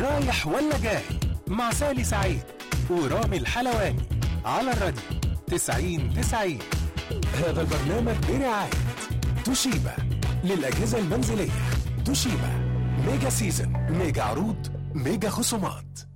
رايح ولا جاي مع سالي سعيد ورامي الحلواني على الراديو 90-90. هذا البرنامج برعاية توشيبا للأجهزة المنزلية. توشيبا ميجا سيزن، ميجا عروض، ميجا خصومات.